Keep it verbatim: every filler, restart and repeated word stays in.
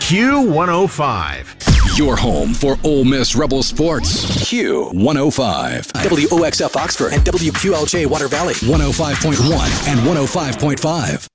Q one oh five. Your home for Ole Miss Rebel sports. Q one oh five. W O X F Oxford and W Q L J Water Valley. one oh five point one and one oh five point five.